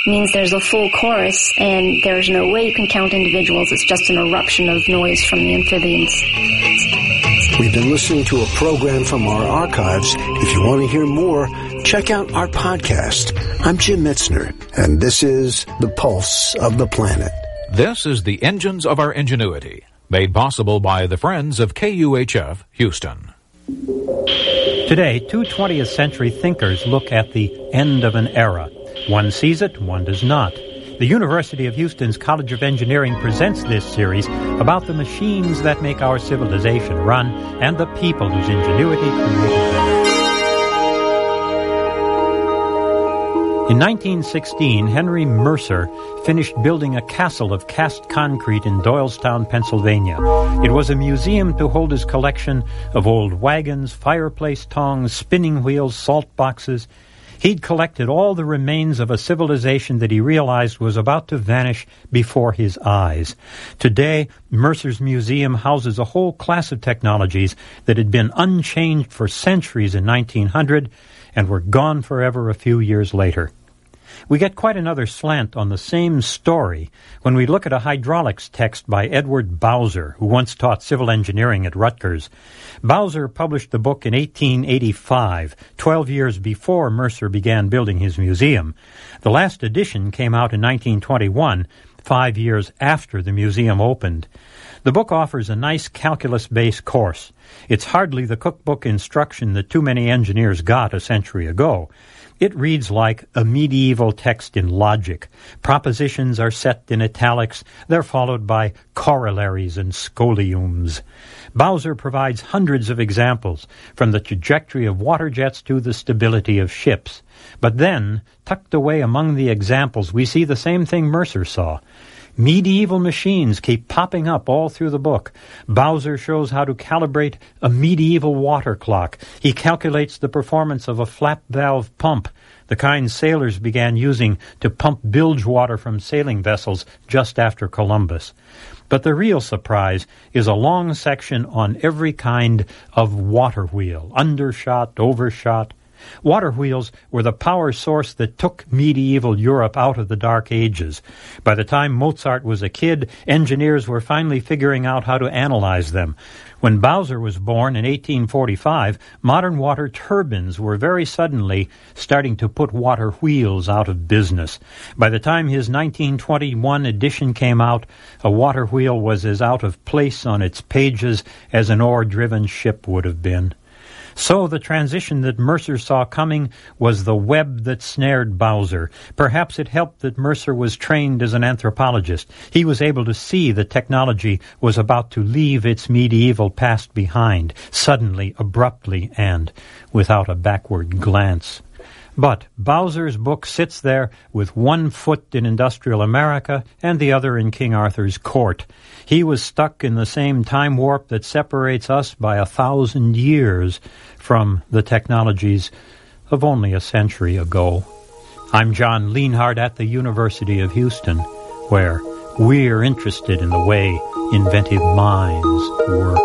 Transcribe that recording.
means there's a full chorus, and there's no way you can count individuals. It's just an eruption of noise from the amphibians. We've been listening to a program from our archives. If you want to hear more, check out our podcast. I'm Jim Metzner, and this is The Pulse of the Planet. This is the Engines of Our Ingenuity, made possible by the Friends of KUHF Houston. Today, two 20th century thinkers look at the end of an era. One sees it, one does not. The University of Houston's College of Engineering presents this series about the machines that make our civilization run and the people whose ingenuity created them. In 1916, Henry Mercer finished building a castle of cast concrete in Doylestown, Pennsylvania. It was a museum to hold his collection of old wagons, fireplace tongs, spinning wheels, salt boxes. He'd collected all the remains of a civilization that he realized was about to vanish before his eyes. Today, Mercer's museum houses a whole class of technologies that had been unchanged for centuries in 1900 and were gone forever a few years later. We get quite another slant on the same story when we look at a hydraulics text by Edward Bowser, who once taught civil engineering at Rutgers. Bowser published the book in 1885, 12 years before Mercer began building his museum. The last edition came out in 1921, 5 years after the museum opened. The book offers a nice calculus-based course. It's hardly the cookbook instruction that too many engineers got a century ago. It reads like a medieval text in logic. Propositions are set in italics. They're followed by corollaries and scholiums. Bowser provides hundreds of examples, from the trajectory of water jets to the stability of ships. But then, tucked away among the examples, we see the same thing Mercer saw. Medieval machines keep popping up all through the book. Bowser shows how to calibrate a medieval water clock. He calculates the performance of a flap valve pump, the kind sailors began using to pump bilge water from sailing vessels just after Columbus. But the real surprise is a long section on every kind of water wheel, undershot, overshot. Water wheels were the power source that took medieval Europe out of the Dark Ages. By the time Mozart was a kid, engineers were finally figuring out how to analyze them. When Bowser was born in 1845, modern water turbines were very suddenly starting to put water wheels out of business. By the time his 1921 edition came out, a water wheel was as out of place on its pages as an oar-driven ship would have been. So the transition that Mercer saw coming was the web that snared Bowser. Perhaps it helped that Mercer was trained as an anthropologist. He was able to see that technology was about to leave its medieval past behind, suddenly, abruptly, and without a backward glance. But Bowser's book sits there with one foot in industrial America and the other in King Arthur's court. He was stuck in the same time warp that separates us by 1,000 years from the technologies of only a century ago. I'm John Lienhardt at the University of Houston, where we're interested in the way inventive minds work.